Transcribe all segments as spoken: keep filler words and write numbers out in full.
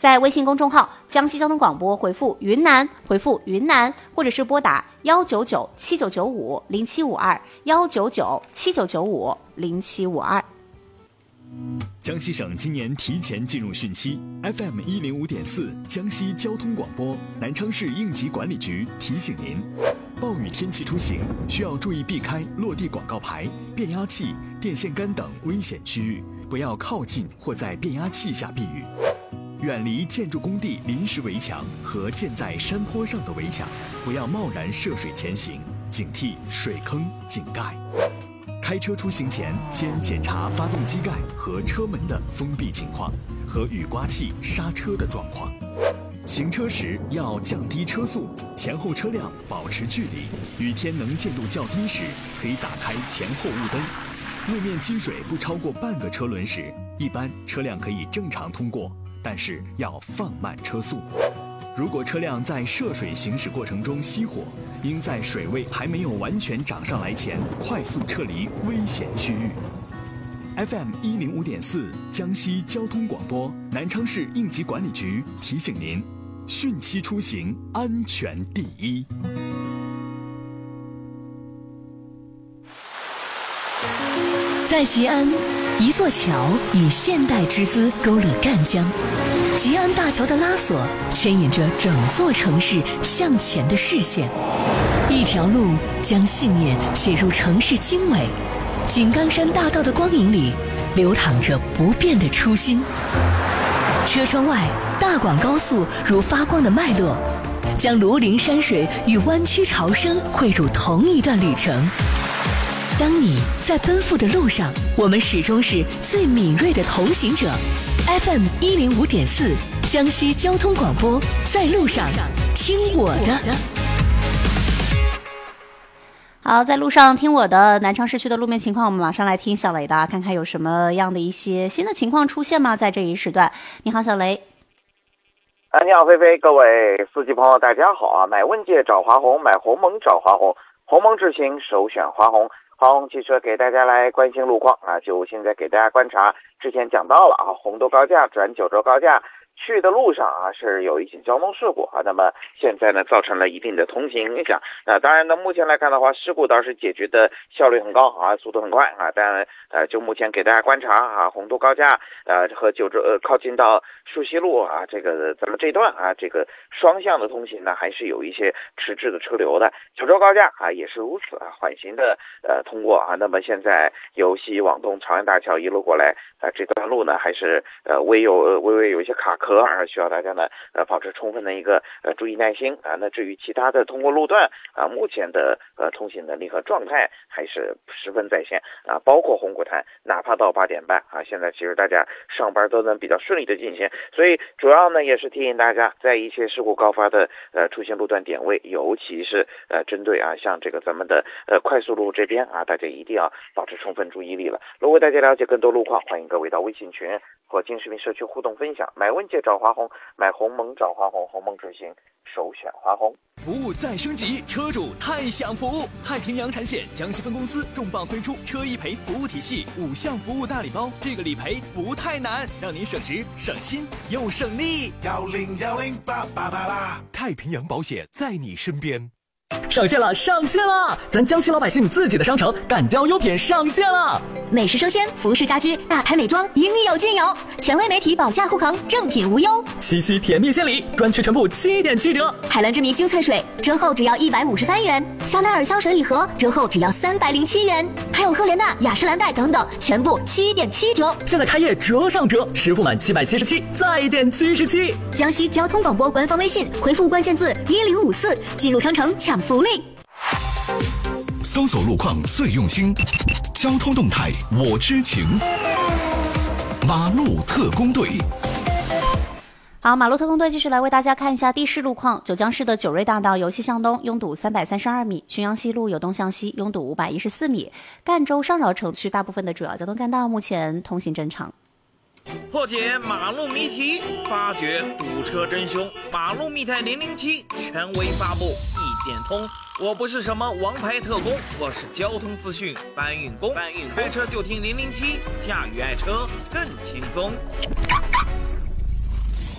在微信公众号江西交通广播回复云南，回复云南，或者是拨打幺九九七九九五零七五二幺九九七九九五零七五二。 江西省今年提前进入汛期 ，F M 一零五点四江西交通广播南昌市应急管理局提醒您：暴雨天气出行需要注意避开落地广告牌、变压器、电线杆等危险区域，不要靠近或在变压器下避雨。远离建筑工地临时围墙和建在山坡上的围墙，不要贸然涉水前行，警惕水坑、井盖。开车出行前，先检查发动机盖和车门的封闭情况和雨刮器、刹车的状况。行车时要降低车速，前后车辆保持距离。雨天能见度较低时，可以打开前后雾灯。路面积水不超过半个车轮时，一般车辆可以正常通过，但是要放慢车速。如果车辆在涉水行驶过程中熄火，应在水位还没有完全涨上来前快速撤离危险区域。F M 一零五点四江西交通广播南昌市应急管理局提醒您：汛期出行安全第一。 在吉安，一座桥以现代之姿勾勒赣江。吉安大桥的拉索牵引着整座城市向前的视线，一条路将信念写入城市经纬。井冈山大道的光影里，流淌着不变的初心。车窗外，大广高速如发光的脉络，将庐陵山水与湾区潮生汇入同一段旅程。当你在奔赴的路上，我们始终是最敏锐的同行者。F M 一零五点四江西交通广播，在路上听我的。 好，在路上听我的。南昌市区的路面情况，我们马上来听小雷的，看看有什么样的一些新的情况出现吗？在这一时段，你好，小雷。 啊，你好，菲菲，各位司机朋友，大家好啊！买问界找华虹，买鸿蒙找华虹，鸿蒙智行首选华虹。华虹汽车给大家来关心路况啊，就现在给大家观察。之前讲到了啊，洪都高架转九州高架去的路上啊是有一些交通事故啊，那么现在呢造成了一定的通行影响。那、呃、当然呢，目前来看的话，事故倒是解决的效率很高啊，速度很快啊。但呃，就目前给大家观察啊，洪都高架呃和九州呃靠近到树溪路啊，这个咱们这段啊，这个双向的通行呢，还是有一些迟滞的车流的。九州高架啊也是如此啊，缓行的呃通过啊。那么现在由西往东长安大桥一路过来啊、呃，这段路呢还是呃微有呃微微有一些卡壳啊，需要大家呢呃保持充分的一个呃注意耐心啊。那至于其他的通过路段啊，目前的呃通行能力和状态还是十分在线啊，包括红谷滩，哪怕到八点半啊，现在其实大家上班都能比较顺利的进行。所以主要呢也是提醒大家，在一些事故高发的呃出行路段点位，尤其是呃针对啊像这个咱们的呃快速路这边啊，大家一定要保持充分注意力了。如果大家了解更多路况，欢迎各位到微信群和金视频社区互动分享。买问界找华虹，买鸿蒙找华虹，鸿蒙智行首选华虹。 服务再升级，车主太享福！太平洋产险江西分公司重磅推出车一赔服务体系五项服务大礼包，这个理赔不太难，让您省时省心又省力。 幺零幺零八八八八，太平洋保险在你身边。 上线了，上线了！咱江西老百姓自己的商城敢交优品上线了， 美食生鲜、服饰家居、大牌美妆，应有尽有。权威媒体保驾护航，正品无忧。 七夕甜蜜献礼，专区全部七点七折。 海蓝之谜精粹水，折后只要一百五十三元。香奈儿香水礼盒，折后只要三百零七元。还有赫莲娜、雅诗兰黛等等，全部七点七折。 现在开业折上折，实付满七百七十七，再减七十七。 江西交通广播官方微信回复关键字一零五四，进入商城抢福利。 搜索路况最用心，交通动态我知情。马路特工队。 好，马路特工队继续来为大家看一下地势路况。九江市的九瑞大道由西向东拥堵三百三十二米，浔阳西路由东向西拥堵五百一十四米。赣州上饶城区大部分的主要交通干道目前通行正常。 破解马路谜题，发掘堵车真凶。马路密探零零七权威发布，一点通。我不是什么王牌特工，我是交通资讯搬运工。搬运开车就听零零七，驾驭爱车更轻松。 各位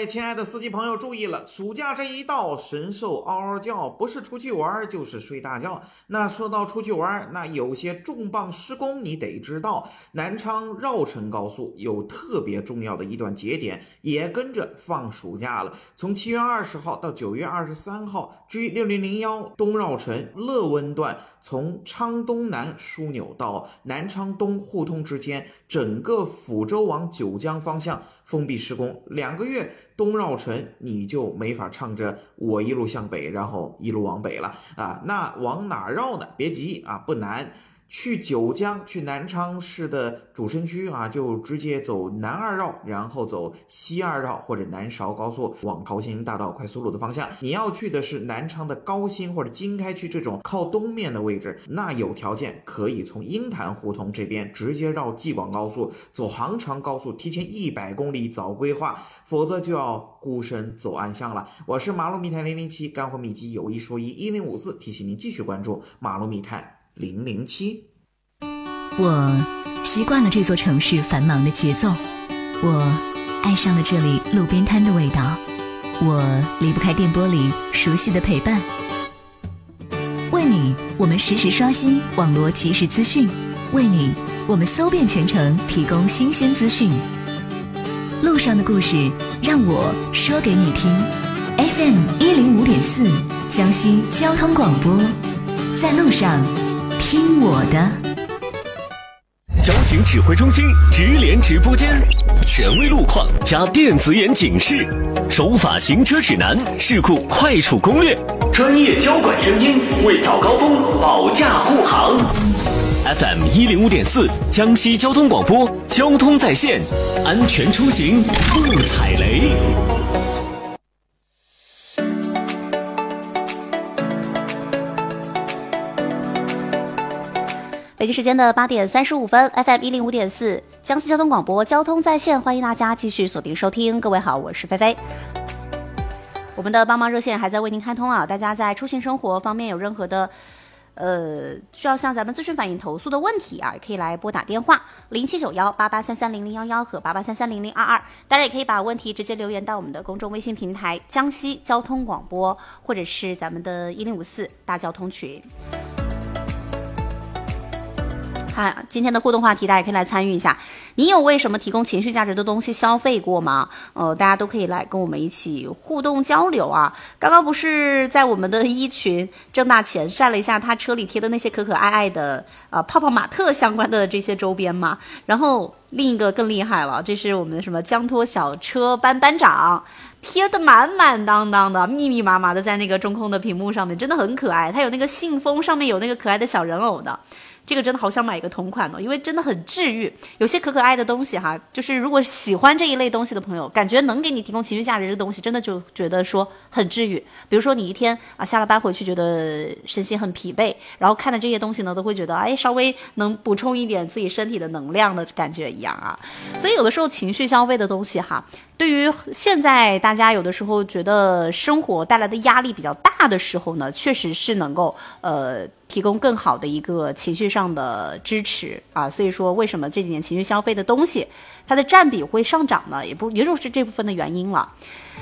位亲爱的司机朋友注意了，暑假这一到，神兽嗷嗷叫，不是出去玩就是睡大觉。那说到出去玩，那有些重磅施工你得知道，南昌绕城高速有特别重要的一段节点，也跟着放暑假了。从七月二十号到九月二十三号 G 六零零一东绕城乐温段，从昌东南枢纽到南昌东互通之间，整个抚州往九江方向封闭施工，两个月东绕城你就没法唱着我一路向北，然后一路往北了啊。那往哪绕呢？别急啊，不难。去九江，去南昌市的主城区啊，就直接走南二绕，然后走西二绕或者南韶高速往桃兴大道快速路的方向。你要去的是南昌的高新或者经开区这种靠东面的位置，那有条件可以从鹰潭胡同这边直接绕济广高速，走杭长高速，提前一百公里早规划，否则就要孤身走暗巷了。我是马路密探零零七，干货秘籍有一说一，一零五四，提醒您继续关注马路密探零零七。 我习惯了这座城市繁忙的节奏，我爱上了这里路边摊的味道，我离不开电波里熟悉的陪伴。为你，我们实时刷新网络即时资讯；为你，我们搜遍全城，提供新鲜资讯。路上的故事，让我说给你听。F M 一零五点四，江西交通广播，在路上听我的。 交警指挥中心直连直播间，权威路况加电子眼警示，守法行车指南，事故快速攻略，专业交管声音为早高峰保驾护航。F M 一零五点四，江西交通广播，交通在线，安全出行不踩雷。 北京时间的八点三十五分 ，F M 一零五点四，江西交通广播，交通在线，欢迎大家继续锁定收听。各位好，我是菲菲。我们的帮忙热线还在为您开通啊，大家在出行生活方面有任何的呃需要向咱们咨询反映投诉的问题啊，也可以来拨打电话零七九幺八八三三零零幺幺和八八三三零零二二。当然也可以把问题直接留言到我们的公众微信平台江西交通广播，或者是咱们的一零五四大交通群。看今天的互动话题，大家可以来参与一下。你有为什么提供情绪价值的东西消费过吗？呃，大家都可以来跟我们一起互动交流啊。刚刚不是在我们的一群郑大钱晒了一下他车里贴的那些可可爱爱的呃泡泡玛特相关的这些周边嘛？然后另一个更厉害了，这是我们的什么江托小车班班长。贴的满满当当的，密密麻麻的在那个中控的屏幕上面，真的很可爱。它有那个信封，上面有那个可爱的小人偶的，这个真的好想买一个同款哦，因为真的很治愈。有些可可爱的东西哈，就是如果喜欢这一类东西的朋友，感觉能给你提供情绪价值的东西，真的就觉得说很治愈。比如说你一天啊下了班回去，觉得身心很疲惫，然后看的这些东西呢，都会觉得哎稍微能补充一点自己身体的能量的感觉一样啊。所以有的时候情绪消费的东西哈，对于现在大家有的时候觉得生活带来的压力比较大的时候呢，确实是能够呃提供更好的一个情绪上的支持啊。所以说为什么这几年情绪消费的东西它的占比会上涨呢？也不也就是这部分的原因了。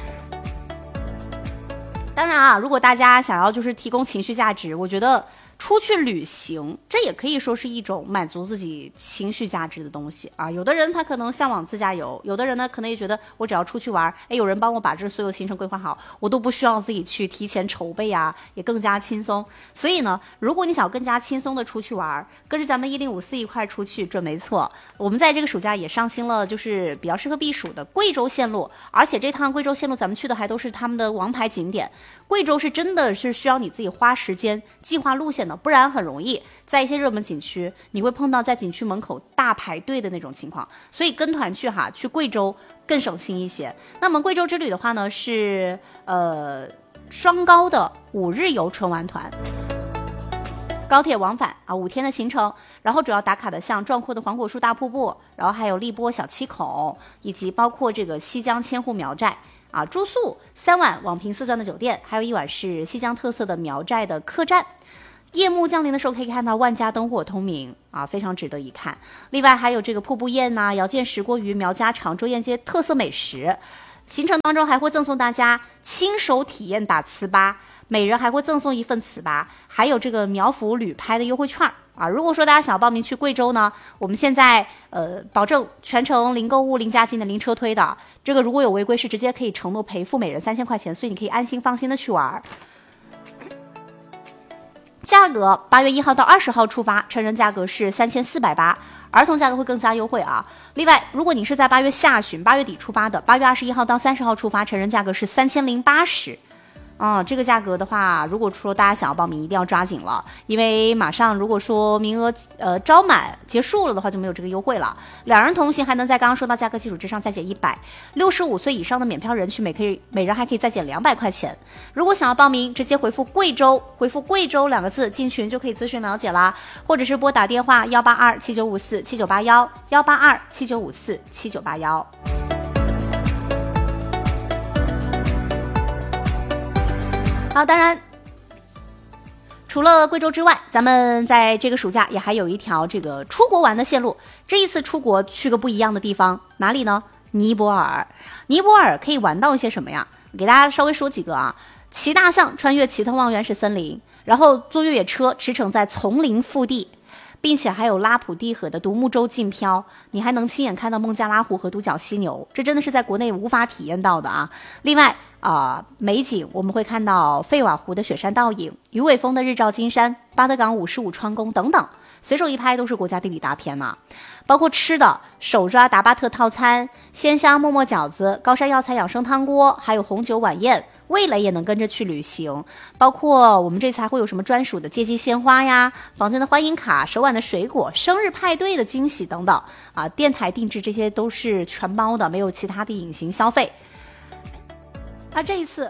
当然啊，如果大家想要就是提供情绪价值，我觉得出去旅行，这也可以说是一种满足自己情绪价值的东西啊。有的人他可能向往自驾游，有的人呢可能也觉得我只要出去玩，哎，有人帮我把这所有行程规划好，我都不需要自己去提前筹备啊，也更加轻松。所以呢，如果你想更加轻松的出去玩，跟着咱们一零五四一块出去，准没错。我们在这个暑假也上新了，就是比较适合避暑的贵州线路，而且这趟贵州线路咱们去的还都是他们的王牌景点。贵州是真的是需要你自己花时间计划路线的，不然很容易在一些热门景区你会碰到在景区门口大排队的那种情况，所以跟团去哈，去贵州更省心一些。那么贵州之旅的话呢，是呃双高的五日游纯玩团，高铁往返啊，五天的行程，然后主要打卡的像壮阔的黄果树大瀑布，然后还有荔波小七孔，以及包括这个西江千户苗寨。啊，住宿三晚网评四钻的酒店，还有一晚是西江特色的苗寨的客栈。夜幕降临的时候可以看到万家灯火通明啊，非常值得一看。另外还有这个瀑布宴呐、啊、瑶见石锅鱼、苗家常州宴街特色美食。 行程当中还会赠送大家亲手体验打糍粑，每人还会赠送一份糍粑，还有这个苗圃旅拍的优惠券啊。如果说大家想要报名去贵州呢，我们现在呃保证全程零购物、零加金的、零车推的。这个如果有违规是直接可以承诺赔付每人三千块钱，所以你可以安心放心的去玩。价格八月一号到二十号出发，成人价格是三千四百八，儿童价格会更加优惠啊。另外，如果你是在八月下旬、八月底出发的，八月二十一号到三十号出发，成人价格是三千零八十。啊，这个价格的话，如果说大家想要报名，一定要抓紧了，因为马上如果说名额呃招满结束了的话，就没有这个优惠了。两人同行还能在刚刚说到价格基础之上再减一百，六十五岁以上的免票人群每可以每人还可以再减两百块钱。如果想要报名，直接回复贵州，回复贵州两个字进群就可以咨询了解啦，或者是拨打电话幺八二七九五四七九八幺幺八二七九五四七九八幺。好，当然除了贵州之外，咱们在这个暑假也还有一条这个出国玩的线路。这一次出国去个不一样的地方，哪里呢？尼泊尔。尼泊尔可以玩到一些什么呀？给大家稍微说几个啊。骑大象穿越奇特望原始森林，然后坐越野车驰骋在丛林腹地，并且还有拉普蒂河的独木舟竞漂，你还能亲眼看到孟加拉湖和独角犀牛，这真的是在国内无法体验到的啊。另外啊、呃，美景我们会看到费瓦湖的雪山倒影，鱼尾峰的日照金山，巴德港五十五川宫等等，随手一拍都是国家地理大片呐、啊。包括吃的，手抓达巴特套餐、鲜香馍馍饺子、高山药材养生汤锅，还有红酒晚宴。味蕾也能跟着去旅行，包括我们这次还会有什么专属的接机鲜花呀、房间的欢迎卡、手挽的水果、生日派对的惊喜等等啊，电台定制这些都是全包的，没有其他的隐形消费。啊，这一次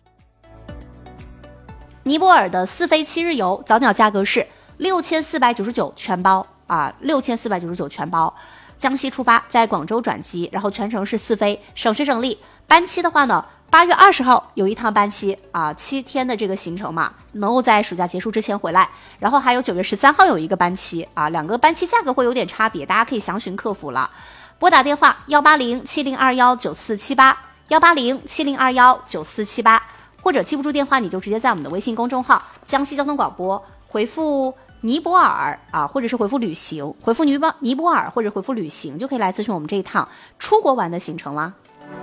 尼泊尔的四飞七日游早鸟价格是六千四百九十九全包啊，六千四百九十九全包。江西出发，在广州转机，然后全程是四飞，省时省力。班期的话呢，八月二十号有一趟班期啊，七天的这个行程嘛，能够在暑假结束之前回来。然后还有九月十三号有一个班期啊，两个班期价格会有点差别，大家可以详询客服了。拨打电话幺八零七零二幺九四七八。幺八零七零二幺九四七八，或者记不住电话，你就直接在我们的微信公众号江西交通广播回复尼泊尔啊，或者是回复旅行，回复尼泊尼泊尔或者回复旅行，就可以来咨询我们这一趟出国玩的行程啦。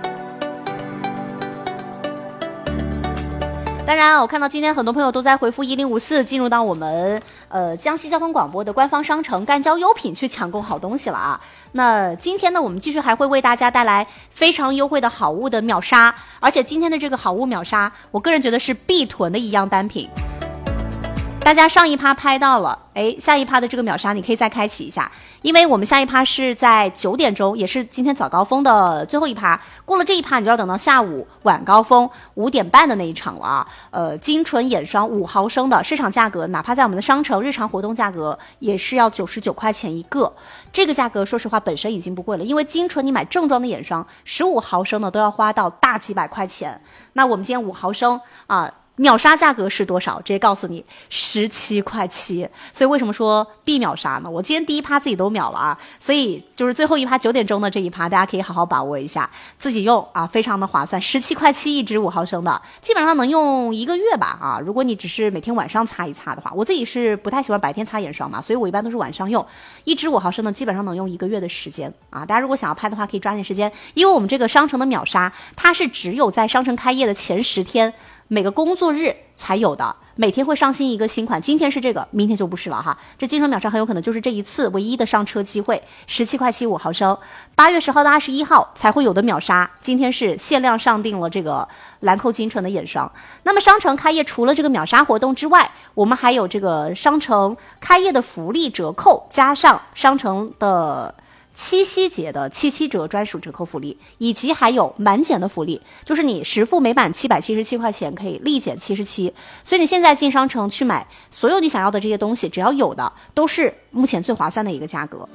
当然，我看到今天很多朋友都在回复一零五四，进入到我们呃江西交通广播的官方商城赣交优品去抢购好东西了啊。那今天呢，我们继续还会为大家带来非常优惠的好物的秒杀，而且今天的这个好物秒杀，我个人觉得是必囤的一样单品。大家上一趴拍到了，哎，下一趴的这个秒杀你可以再开启一下，因为我们下一趴是在九点钟，也是今天早高峰的最后一趴。过了这一趴，你就要等到下午晚高峰五点半的那一场了啊。呃，精纯眼霜五毫升的市场价格，哪怕在我们的商城日常活动价格也是要九十九块钱一个。这个价格说实话本身已经不贵了，因为精纯你买正装的眼霜十五毫升的都要花到大几百块钱。那我们今天五毫升啊。秒杀价格是多少？直接告诉你，十七块七。所以为什么说必秒杀呢？我今天第一趴自己都秒了啊，所以就是最后一趴九点钟的这一趴，大家可以好好把握一下，自己用啊，非常的划算，十七块七一支五毫升的，基本上能用一个月吧啊。如果你只是每天晚上擦一擦的话，我自己是不太喜欢白天擦眼霜嘛，所以我一般都是晚上用，一支五毫升的基本上能用一个月的时间啊。大家如果想要拍的话，可以抓紧时间，因为我们这个商城的秒杀，它是只有在商城开业的前十天。每个工作日才有的，每天会上新一个新款，今天是这个，明天就不是了哈。这精纯秒杀很有可能就是这一次唯一的上车机会，十七块七五毫升，八月十号到二十一号才会有的秒杀。今天是限量上定了这个兰蔻精纯的眼霜。那么商城开业除了这个秒杀活动之外，我们还有这个商城开业的福利折扣，加上商城的七夕节的七七折专属折扣福利，以及还有满减的福利，就是你实付每满七百七十七块钱可以立减七十七。所以你现在进商城去买所有你想要的这些东西，只要有的都是目前最划算的一个价格。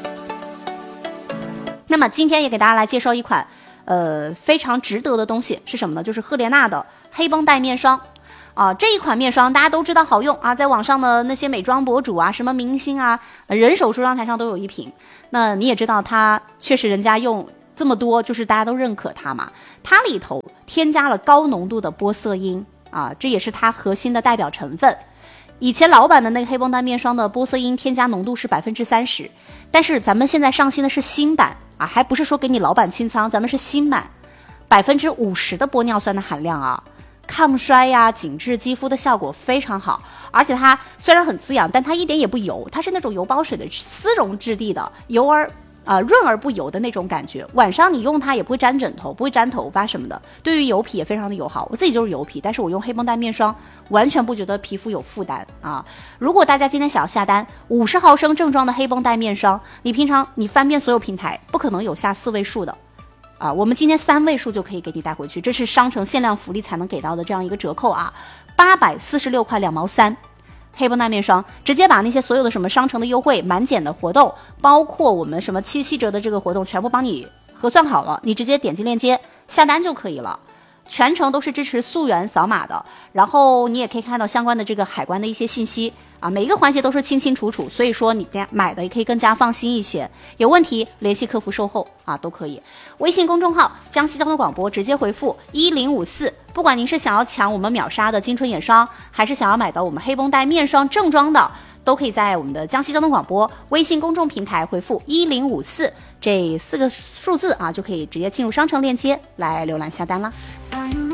那么今天也给大家来介绍一款呃非常值得的东西是什么呢？就是赫莲娜的黑绷带面霜。啊，这一款面霜大家都知道好用啊，在网上的那些美妆博主啊，什么明星啊，人手梳妆台上都有一瓶。那你也知道它确实人家用这么多，就是大家都认可它嘛。它里头添加了高浓度的玻色因啊，这也是它核心的代表成分。以前老版的那个黑绷带面霜的玻色因添加浓度是百分之三十，但是咱们现在上新的是新版啊，还不是说给你老版清仓，咱们是新版，百分之五十的玻尿酸的含量啊，抗衰呀、紧致肌肤的效果非常好，而且它虽然很滋养，但它一点也不油，它是那种油包水的丝绒质地的，油而啊、呃、润而不油的那种感觉。晚上你用它也不会粘枕头，不会粘头发什么的，对于油皮也非常的友好。我自己就是油皮，但是我用黑绷带面霜完全不觉得皮肤有负担啊！如果大家今天想要下单五十毫升正装的黑绷带面霜，你平常你翻遍所有平台，不可能有下四位数的啊！我们今天三位数就可以给你带回去，这是商城限量福利才能给到的这样一个折扣啊，八百四十六块两毛三。黑绷带面霜直接把那些所有的什么商城的优惠、满减的活动，包括我们什么七七折的这个活动，全部帮你核算好了，你直接点击链接下单就可以了。全程都是支持溯源扫码的，然后你也可以看到相关的这个海关的一些信息啊，每一个环节都是清清楚楚，所以说你买的也可以更加放心一些。有问题联系客服售后啊，都可以。微信公众号江西交通广播直接回复一零五四，不管您是想要抢我们秒杀的金春眼霜，还是想要买到我们黑绷带面霜正装的，都可以在我们的江西交通广播微信公众平台回复一零五四这四个数字啊，就可以直接进入商城链接来浏览下单啦。